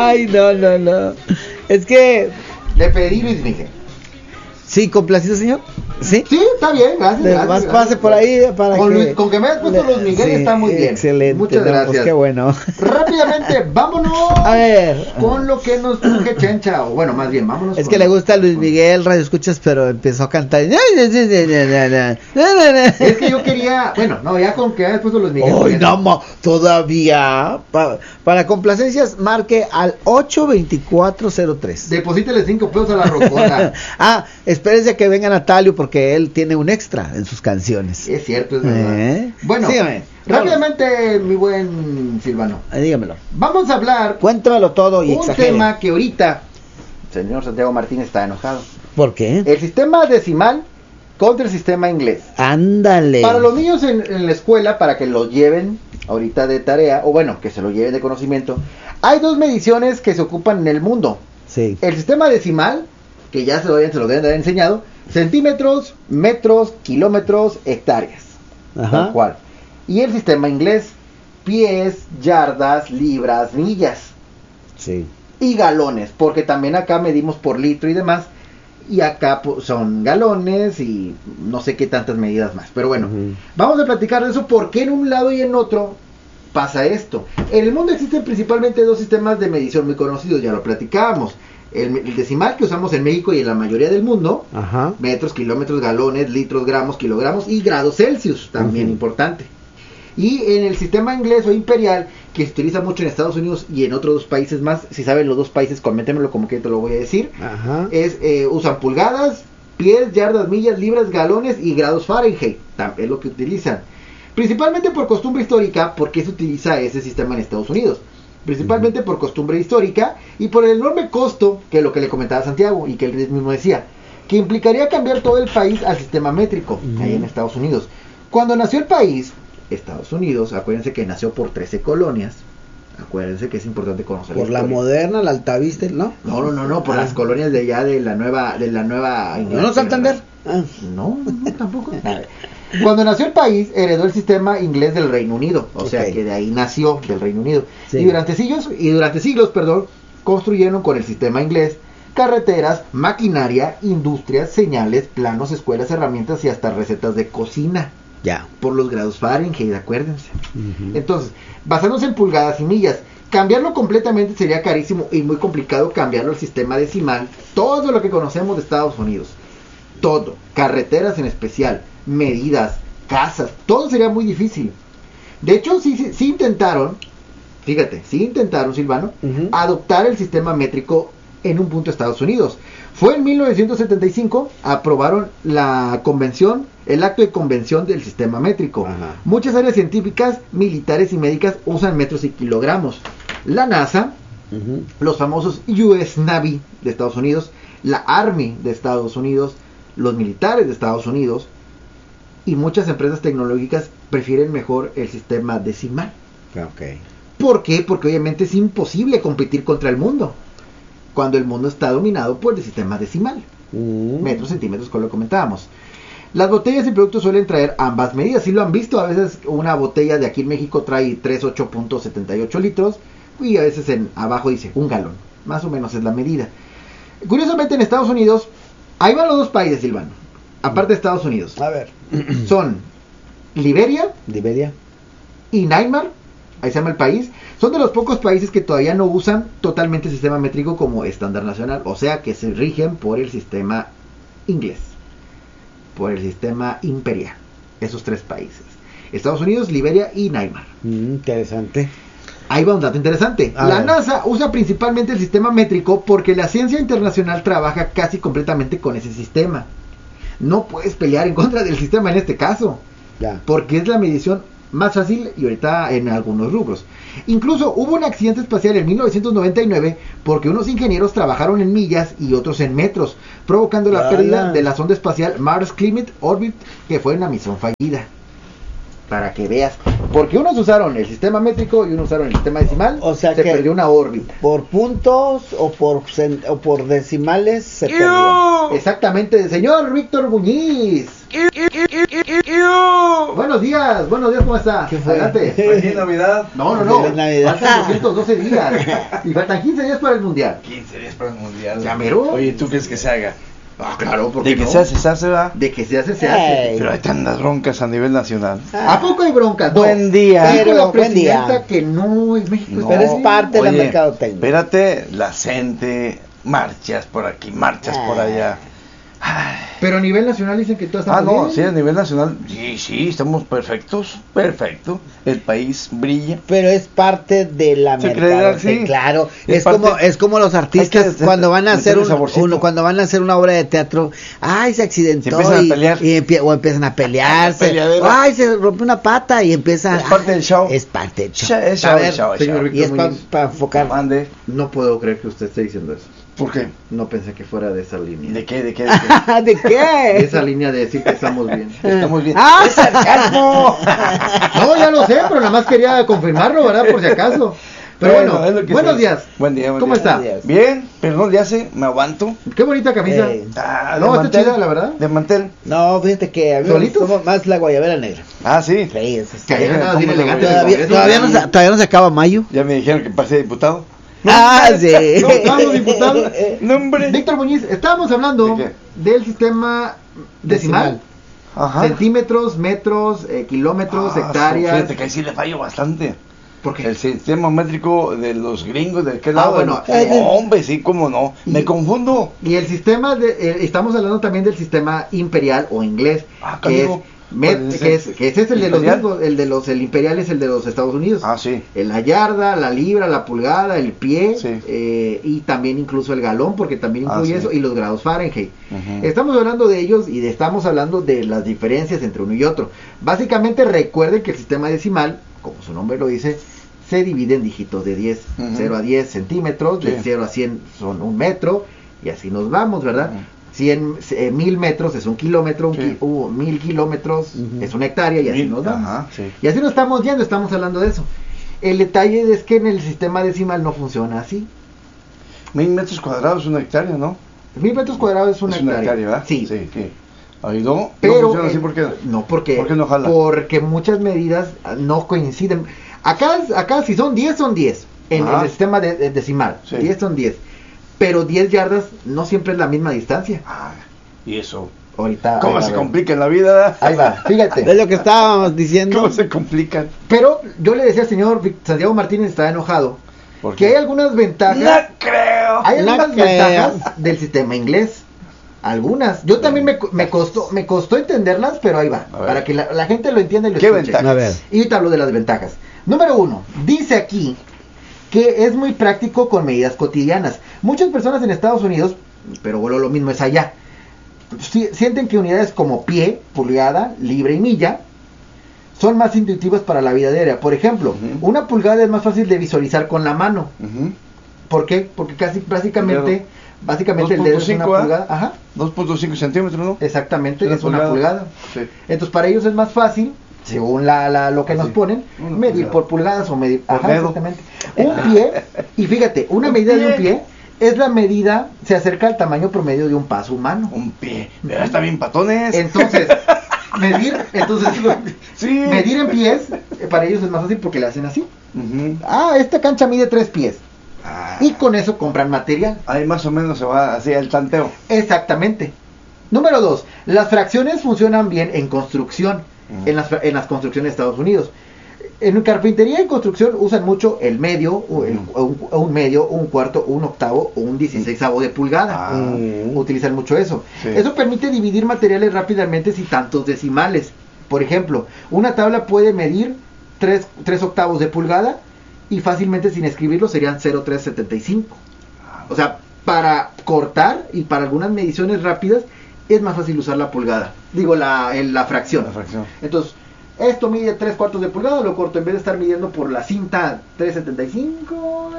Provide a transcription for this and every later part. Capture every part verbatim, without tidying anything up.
Ay, no, no, no. Es que... Le pedí Luis Miguel. Sí, complacido, señor. Sí, sí, está bien, gracias. gracias Más gracias, pase por ahí para con, que... Luis, con que me hayas puesto Luis Miguel sí, está muy bien. Excelente. Muchas no, gracias. Pues qué bueno. Rápidamente, vámonos a ver con lo que nos truje Chencha. O bueno, más bien, vámonos. Es con que le gusta a Luis Miguel, radio escuchas, pero empezó a cantar. Es que yo quería, bueno, no, ya con que hayas puesto Luis Miguel. Ay, no, ma, todavía. Pa, para complacencias, marque al ocho veinticuatro cero tres. Deposítele cinco pesos a la rocona. Ah, espérense que venga Natalio porque él tiene un extra en sus canciones. Es cierto, es verdad. ¿Eh? Bueno, sígame. Rápidamente, mi buen Silvano. Eh, dígamelo. Vamos a hablar. Cuéntamelo todo y un exagere. tema que ahorita señor Santiago Martínez está enojado. ¿Por qué? El sistema decimal contra el sistema inglés. Ándale. Para los niños en, en la escuela, para que lo lleven ahorita de tarea, o bueno, que se lo lleven de conocimiento, hay dos mediciones que se ocupan en el mundo. Sí. El sistema decimal, que ya se lo, se lo deben de haber enseñado, centímetros, metros, kilómetros, hectáreas. Ajá. Tal cual. Y el sistema inglés, pies, yardas, libras, millas. Sí. Y galones, porque también acá medimos por litro y demás. Y acá son galones y no sé qué tantas medidas más. Pero bueno, uh-huh. Vamos a platicar de eso, porque en un lado y en otro pasa esto. En el mundo existen principalmente dos sistemas de medición muy conocidos, ya lo platicábamos. El, el decimal que usamos en México y en la mayoría del mundo. Ajá. Metros, kilómetros, galones, litros, gramos, kilogramos y grados Celsius, también uh-huh. importante. Y en el sistema inglés o imperial, que se utiliza mucho en Estados Unidos y en otros dos países más, si saben los dos países, coméntenmelo como que te lo voy a decir. Ajá. Es, eh, usan pulgadas, pies, yardas, millas, libras, galones y grados Fahrenheit, es lo que utilizan. Principalmente por costumbre histórica, porque se utiliza ese sistema en Estados Unidos. Principalmente uh-huh. por costumbre histórica y por el enorme costo, que es lo que le comentaba Santiago y que él mismo decía, que implicaría cambiar todo el país al sistema métrico, uh-huh. ahí en Estados Unidos. Cuando nació el país, Estados Unidos, acuérdense que nació por trece colonias. Acuérdense que es importante conocer por la, la moderna, la Altavista, ¿no? No, no, no, no, por ah. las colonias de allá de la nueva, de la nueva. ¿No, no Santander? Ah. No, no, tampoco. Cuando nació el país, heredó el sistema inglés del Reino Unido, o okay. sea que de ahí nació, del Reino Unido. Sí. Y durante siglos, y durante siglos, perdón, construyeron con el sistema inglés carreteras, maquinaria, industrias, señales, planos, escuelas, herramientas y hasta recetas de cocina. Ya. Por los grados Fahrenheit, acuérdense. Uh-huh. Entonces, basándose en pulgadas y millas, cambiarlo completamente sería carísimo y muy complicado cambiarlo al sistema decimal. Todo lo que conocemos de Estados Unidos, todo, carreteras en especial, medidas, casas, todo sería muy difícil. De hecho, sí, sí, sí intentaron, fíjate, sí intentaron, Silvano, uh-huh. adoptar el sistema métrico en un punto de Estados Unidos. Fue en mil novecientos setenta y cinco, aprobaron la convención, el acto de convención del sistema métrico. Ajá. Muchas áreas científicas, militares y médicas usan metros y kilogramos. La NASA, uh-huh. los famosos U S Navy de Estados Unidos, la Army de Estados Unidos, los militares de Estados Unidos y muchas empresas tecnológicas prefieren mejor el sistema decimal. Okay. ¿Por qué? Porque obviamente es imposible competir contra el mundo cuando el mundo está dominado por el sistema decimal. Uh. Metros, centímetros, como lo comentábamos. Las botellas y productos suelen traer ambas medidas. Si lo han visto, a veces una botella de aquí en México trae treinta y ocho punto setenta y ocho litros y a veces en abajo dice un galón. Más o menos es la medida. Curiosamente en Estados Unidos, ahí van los dos países, Silvano. Aparte de Estados Unidos. A ver. Son Liberia. Liberia. Y Neymar. Ahí se llama el país. Son de los pocos países que todavía no usan totalmente el sistema métrico como estándar nacional. O sea que se rigen por el sistema inglés. Por el sistema imperial. Esos tres países. Estados Unidos, Liberia y Neymar. Mm, interesante. Ahí va un dato interesante. A la ver. NASA usa principalmente el sistema métrico porque la ciencia internacional trabaja casi completamente con ese sistema. No puedes pelear en contra del sistema en este caso. Ya. Porque es la medición más fácil y ahorita en algunos rubros. Incluso hubo un accidente espacial en mil novecientos noventa y nueve porque unos ingenieros trabajaron en millas y otros en metros, provocando la Hola. pérdida de la sonda espacial Mars Climate Orbit, que fue una misión fallida. Para que veas, porque unos usaron el sistema métrico y unos usaron el sistema decimal, o sea se que perdió una órbita. Por puntos o por cent- o por decimales se perdió. Exactamente, señor Víctor Muñiz. Bueno. Buenos días, buenos días, ¿cómo está? ¿Qué fue? Adelante. Feliz Navidad. No, no, no. Feliz Navidad. Faltan doscientos doce días. Y faltan quince días para el mundial. quince días para el mundial. ¿Ya mero? Oye, ¿tú crees que se haga? Ah, claro, porque De que no? se hace, se hace, va. De que se hace, se hace. Ey. Pero hay tantas broncas a nivel nacional. ¿A poco hay broncas? No. Buen día. Dijo Pero, la buen día. presidenta que no es México. No. Pero es parte de la Oye, mercadotecnia. Espérate, la gente, marchas por aquí, marchas por allá. Ay. Pero a nivel nacional dicen que todo está Ah, no, bien. sí, a nivel nacional, sí, sí, estamos perfectos, perfecto. El país brilla. Pero es parte de la Se cree, mercadotecnia, sí. claro. Es Es, parte- como es como los artistas Hay que cuando van a hacer meterle un, saborcito. uno- cuando van a hacer una obra de teatro, ay, se accidentó Se empiezan a y, pelear. y empie- o empiezan a pelearse, Peleadero. ay, se rompe una pata y empiezan Es parte del show. Es parte del show. Show, es A show, ver, es show, es señor show. Víctor y es para Muñiz. enfocar. Mande. No puedo creer que usted esté diciendo eso. ¿Por qué? No pensé que fuera de esa línea. ¿De qué? ¿De qué? ¿De qué? ¿De qué? De esa línea de decir que estamos bien. Estamos bien. ¡Ah! ¡Es sarcasmo! No, ya lo sé, pero nada más quería confirmarlo, ¿verdad? Por si acaso. Pero bueno, es lo que buenos se- días. Buen día, buen ¿Cómo día. está? Buenos días. Bien, pero no le hace, me aguanto. Qué bonita camisa. Eh. Ah, No, está chida, la verdad. De mantel. No, fíjate que a mí me ¿Solitos? gustó más la guayabera negra. Ah, sí. Sí, eso sí. Que ayer andabas bien ¿Cómo le elegante. voy a- de Todavía, Congreso, todavía, no, ¿verdad? se- todavía no se acaba mayo. Ya me dijeron que pasé diputado. Ah, sí. ¿Cómo estamos, diputado? No, hombre. Víctor Muñiz, estábamos hablando ¿De qué? del sistema decimal. Decimal. Ajá. Centímetros, metros, eh, kilómetros, Ah, hectáreas. Fíjate que ahí sí le fallo bastante. ¿Por qué? El sistema métrico de los gringos, ¿de qué Ah, lado? bueno, No, eh, hombre, sí, cómo no. Me y- confundo. Y el sistema, de, eh, estamos hablando también del sistema imperial o inglés, Ah, que, es, canijo. met- ¿Cuál es que, ese? es, que ese es el de los ¿Imperial? gringos, el de los, el imperial es el de los Estados Unidos. Ah, sí. El- La yarda, la libra, la pulgada, el pie, Sí. eh, y también incluso el galón, porque también Ah, incluye sí. eso, y los grados Fahrenheit. Ujú. Estamos hablando de ellos y de- estamos hablando de las diferencias entre uno y otro. Básicamente recuerden que el sistema decimal, como su nombre lo dice, se divide en dígitos de diez, Ujú. cero a diez centímetros, de Sí. cero a cien son un metro, y así nos vamos, ¿verdad? Ujú. cien, eh, mil metros es un kilómetro, un Sí. ki- uh, mil kilómetros Ujú. es una hectárea, y así Mil, nos vamos. ajá, sí. Y así nos estamos yendo, estamos hablando de eso. El detalle es que en el sistema decimal no funciona así. Mil metros cuadrados, una hectárea, ¿no? Mil metros cuadrados es una es una hectárea. hectárea, ¿verdad? Sí. Sí, sí. Ahí no, Pero no funciona así, eh, ¿por qué? no, porque, ¿Por qué no jala? porque muchas medidas ah, no coinciden. Acá, acá si son diez, son diez. En, Ah. en el sistema de, de- decimal. Sí. diez son diez. Pero diez yardas no siempre es la misma distancia. Ah, y eso. Ahorita. ¿Cómo ahí va, se a ver. complica en la vida? Ahí va, Es fíjate. lo que estábamos diciendo. ¿Cómo se complican? Pero yo le decía al señor Vic- Santiago Martínez, estaba enojado, ¿Por que qué? hay algunas ventajas. No creo. Hay No algunas creo. ventajas del sistema inglés. Algunas. Yo también me, co- me costó me costó entenderlas, pero ahí va. A ver. Para que la, la gente lo entienda y lo ¿Qué escuche. ventajas? A ver. Y te hablo de las ventajas. Número uno, dice aquí que es muy práctico con medidas cotidianas. Muchas personas en Estados Unidos, pero bueno, lo mismo es allá, si- sienten que unidades como pie, pulgada, libra y milla son más intuitivas para la vida diaria. Por ejemplo, Ujú. una pulgada es más fácil de visualizar con la mano. Ujú. ¿Por qué? Porque casi básicamente, Dedo. básicamente el dedo es una dos punto cinco, ¿eh? pulgada. Ajá, dos punto cinco centímetros, ¿no? exactamente, Una es una pulgada. pulgada. Sí. Entonces para ellos es más fácil, según la, la- lo que Así. nos ponen, Una medir pulgada. por pulgadas o medir, Por ajá, dedo. exactamente. Un pie, y fíjate, una Un medida de un pie. pie es la medida, se acerca al tamaño promedio de un paso humano. Un pie. Pero está bien patones. Entonces, medir, entonces, Sí. medir en pies, eh, para ellos es más fácil porque le hacen así. Ujú. Ah, esta cancha mide tres pies. Ah. Y con eso compran material. Ahí más o menos se va así el tanteo. Exactamente. Número dos, las fracciones funcionan bien en construcción, Ujú. en, las, fra- en las construcciones de Estados Unidos. En carpintería y construcción usan mucho el medio, o el- Ujú. o un, o un medio, un cuarto, un octavo o un dieciséisavo de pulgada. Ah. Mm. Utilizan mucho eso. Sí. Eso permite dividir materiales rápidamente sin tantos decimales. Por ejemplo, una tabla puede medir tres octavos de pulgada y fácilmente sin escribirlo serían cero punto trescientos setenta y cinco. O sea, para cortar y para algunas mediciones rápidas es más fácil usar la pulgada. Digo, la, el- la fracción. La fracción. Entonces, esto mide tres cuartos de pulgada, lo corto en vez de estar midiendo por la cinta trescientos setenta y cinco.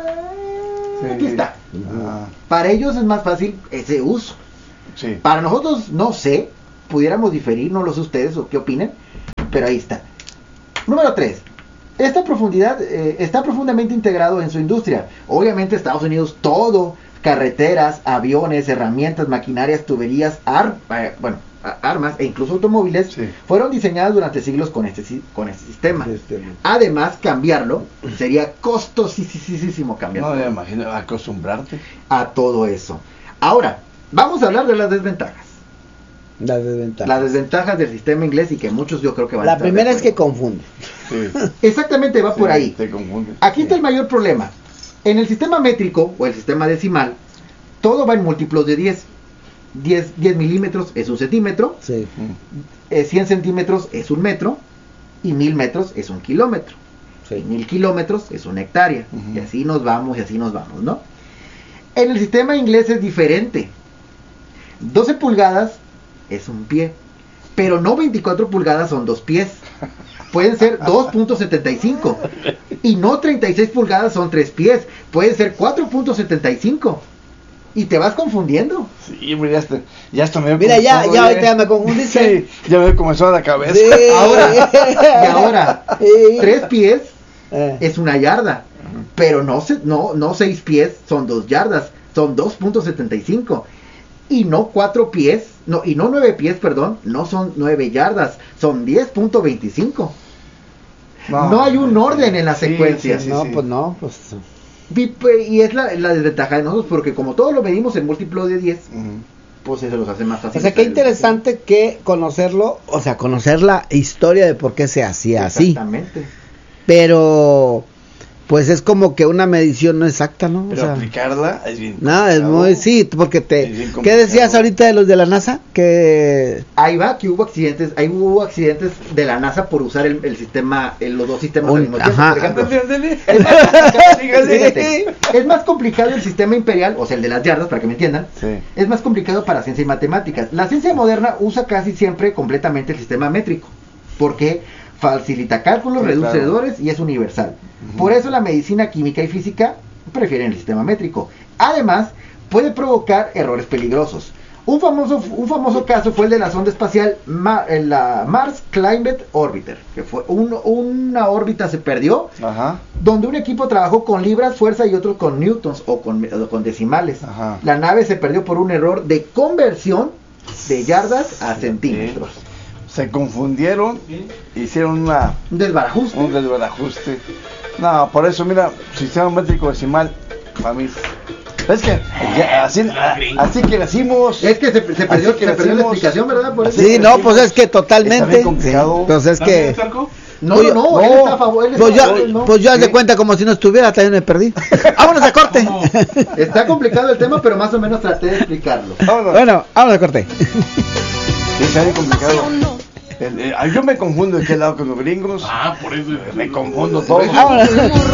eh, Sí. Aquí está. Ah, Para ellos es más fácil ese uso. sí. Para nosotros, no sé, pudiéramos diferir, no lo sé ustedes o qué opinen, pero ahí está. Número tres. Esta profundidad eh, está profundamente integrado en su industria. Obviamente Estados Unidos todo, carreteras, aviones, herramientas, maquinarias, tuberías, ar- eh, bueno, a- armas e incluso automóviles Sí. fueron diseñadas durante siglos con este, si- con este sistema. Este, Además, cambiarlo sería costosísimo cambiarlo No me imagino acostumbrarte. a todo eso. Ahora, vamos a hablar de las desventajas. La desventaja. Las desventajas del sistema inglés y que muchos yo creo que van a La estar de primera es que acuerdo. confunde. Sí. Exactamente, va por Sí, ahí. Te confundes. Aquí está el mayor problema. En el sistema métrico o el sistema decimal, todo va en múltiplos de diez. diez, diez milímetros es un centímetro, Sí. Mm. eh, cien centímetros es un metro y mil metros es un kilómetro. Y Sí. mil kilómetros es una hectárea. Ujú. Y así nos vamos y así nos vamos, ¿no? En el sistema inglés es diferente. doce pulgadas es un pie, pero no veinticuatro pulgadas son dos pies. Pueden ser dos punto setenta y cinco. Y no treinta y seis pulgadas son tres pies. Pueden ser cuatro punto setenta y cinco. Y te vas confundiendo. Sí, hombre, ya hasta, ya hasta me Mira, ya, confundo, ya oye. ahorita ya me confundiste. Sí, ya me comenzó a la cabeza. Sí. Ahora, y ahora, Sí. tres pies Eh, es una yarda. Pero no, se, no, no seis pies son dos yardas. Son dos punto setenta y cinco. Y no cuatro pies, no, y no nueve pies, perdón, no son nueve yardas, son diez punto veinticinco. No hay un orden en las Sí, secuencias. sí, sí, no, sí. pues no, pues. Y, pues, y es la, la desventaja de nosotros, porque como todo lo medimos en múltiplo de diez, Ujú. pues se los hace más fácil. O sea, qué interesante que conocerlo, o sea, conocer la historia de por qué se hacía así. Exactamente. Pero, pues es como que una medición no exacta, ¿no? O Pero sea, aplicarla es bien. no, es complicado. muy, sí, porque Es te, bien ¿qué complicado. decías ahorita de los de la NASA? Que, Ahí va, que hubo accidentes, ahí hubo accidentes de la NASA por usar el, el sistema, el- los dos sistemas Un- al mismo tiempo. ajá. Por ejemplo, Ándale, ándale. es más complicado, Sígale. fíjate, es más complicado el sistema imperial, o sea, el de las yardas, para que me entiendan. Sí. Es más complicado para ciencia y matemáticas. La ciencia moderna usa casi siempre completamente el sistema métrico, porque facilita cálculos, Sí, reduce claro. errores y es universal. Ujú. Por eso la medicina, química y física prefieren el sistema métrico. Además, puede provocar errores peligrosos. Un famoso, un famoso caso fue el de la sonda espacial Ma- eh, la Mars Climate Orbiter, que fue un- una órbita se perdió, Ajá. donde un equipo trabajó con libras, fuerza y otro con newtons o con, o con decimales. Ajá. La nave se perdió por un error de conversión de yardas a centímetros. Se confundieron, hicieron una, Un desbarajuste. un desbarajuste. No, por eso, mira, sistema métrico decimal, para mí. Es que ya, así, a- así que nacimos. Es que se, se perdió, Así que se perdió la decimos- explicación, ¿verdad? Por eso. sí, no, pues es que totalmente. Está bien complicado. Sí, pues es que, No, Pues no, yo- no, no, él está a favor. Él pues está a yo, favor, no. pues yo haz de Sí. cuenta como si no estuviera, también me perdí. Vámonos a corte. Está complicado el tema, pero más o menos traté de explicarlo. Vámonos. Bueno, vámonos a corte. Sí, está bien complicado. El- eh, yo me confundo de qué lado con los gringos. Ah, por eso. Me confundo todo. Vámonos.